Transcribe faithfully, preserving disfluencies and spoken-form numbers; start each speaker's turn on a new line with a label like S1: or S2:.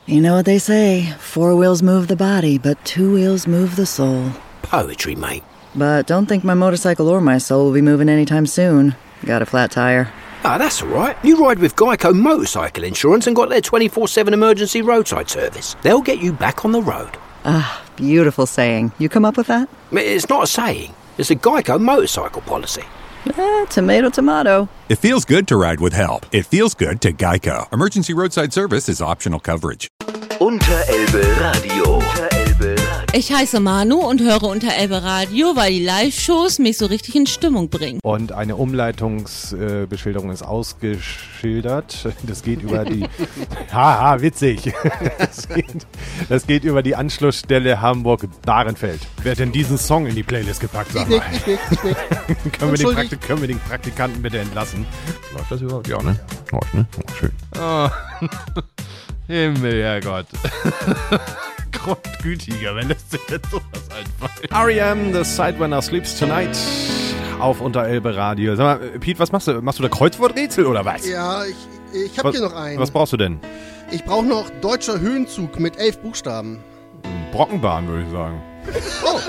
S1: You know what they say, four wheels move the body, but two wheels move the soul.
S2: Poetry, mate.
S1: But don't think my motorcycle or my soul will be moving anytime soon. Got a flat tire.
S2: Ah, that's all right. You ride with Geico Motorcycle Insurance and got their twenty-four seven emergency roadside service. They'll get you back on the road.
S1: Ah, beautiful saying. You come up with that?
S2: It's not a saying. It's a Geico motorcycle policy.
S1: Eh, tomato, tomato.
S3: It feels good to ride with help. It feels good to Geico. Emergency roadside service is optional coverage.
S4: Unterelbe Radio. Unterelbe Radio.
S5: Ich heiße Manu und höre Unterelbe Radio, weil die Live-Shows mich so richtig in Stimmung bringen.
S6: Und eine Umleitungsbeschilderung äh, ist ausgeschildert. Das geht über die... Haha, witzig. Das geht, das geht über die Anschlussstelle Hamburg-Bahrenfeld. Wer hat denn diesen Song in die Playlist gepackt? Sag mal.
S7: Ich nicht, ich nicht, ich nicht.
S6: können, wir den Praktik- können wir den Praktikanten bitte entlassen? Läuft das überhaupt? Ja, ne? Läuft, ne? Oh, schön. Oh. Himmel, Herrgott. Grundgütiger, wenn das dir jetzt sowas einfällt. R E M, The Sidewinder Sleeps Tonight auf Unterelbe Radio. Sag mal, Piet, was machst du? Machst du da Kreuzworträtsel oder was?
S7: Ja, ich, ich hab
S6: was,
S7: hier noch einen.
S6: Was brauchst du denn?
S7: Ich brauche noch deutscher Höhenzug mit elf Buchstaben.
S6: Brockenbahn, würde ich sagen.
S7: Oh.